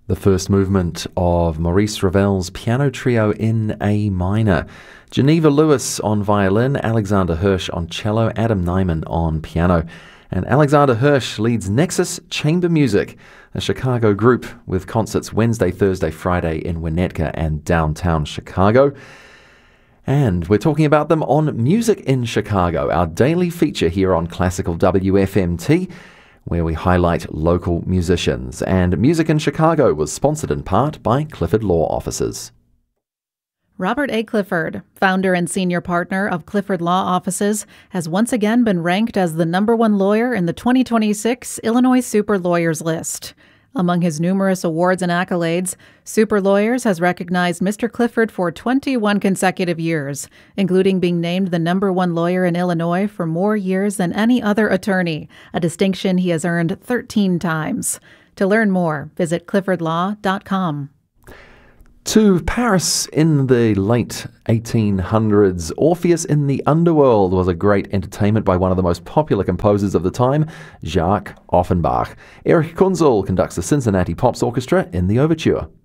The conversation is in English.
The first movement of Maurice Ravel's Piano Trio in A minor. Geneva Lewis on violin, Alexander Hirsch on cello, Adam Nyman on piano. And Alexander Hirsch leads Nexus Chamber Music, a Chicago group with concerts Wednesday, Thursday, Friday in Winnetka and downtown Chicago. And we're talking about them on Music in Chicago, our daily feature here on Classical WFMT, where we highlight local musicians. And Music in Chicago was sponsored in part by Clifford Law Offices. Robert A. Clifford, founder and senior partner of Clifford Law Offices, has once again been ranked as the #1 lawyer in the 2026 Illinois Super Lawyers list. Among his numerous awards and accolades, Super Lawyers has recognized Mr. Clifford for 21 consecutive years, including being named the #1 lawyer in Illinois for more years than any other attorney, a distinction he has earned 13 times. To learn more, visit cliffordlaw.com. To Paris in the late 1800s, Orpheus in the Underworld was a great entertainment by one of the most popular composers of the time, Jacques Offenbach. Erich Kunzel conducts the Cincinnati Pops Orchestra in the overture.